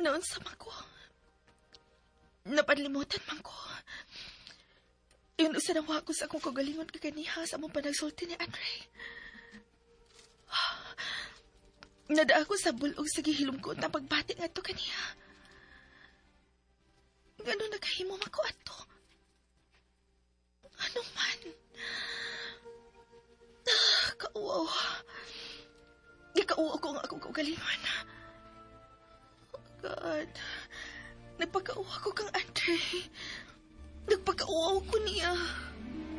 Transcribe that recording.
Noon sa ko. Napanlimutan man ko. Yun usanawa ko sa akong kagalingon kaganiha sa mong panagsulti ni Andre. Nada ako sa bulog sa gihilom ko na pagbati nga ito kaniya. Gano'n nakahimo ako ato. Ano man? Kauaw. Ikauaw ko nga akong kagalingon. Oh God. Nagpagkauaw ko kang Andre. Nagpagkauaw ko niya.